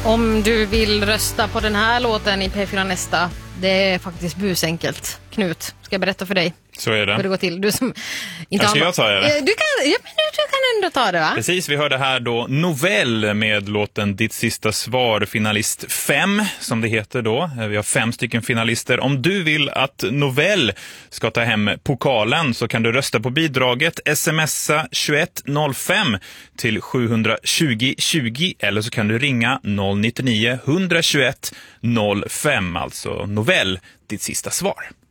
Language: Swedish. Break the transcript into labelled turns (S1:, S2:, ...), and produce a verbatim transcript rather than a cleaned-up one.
S1: Om du vill rösta på den här låten i P fyra Nästa, det är faktiskt busenkelt. Knut, ska jag berätta för dig?
S2: Så är det.
S1: Hur det går till. Du som inte
S2: Kanske
S1: har...
S2: jag tar det?
S1: Du kan, ja, men du, du kan ändå ta det, va?
S2: Precis, vi hörde här då Novell med låten Ditt sista svar, finalist fem som det heter då. Vi har fem stycken finalister. Om du vill att Novell ska ta hem pokalen så kan du rösta på bidraget, smsa tjugoett noll fem till sjuhundratjugo tjugo eller så kan du ringa noll nittionio etthundratjugoett noll fem, alltså Novell, ditt sista svar.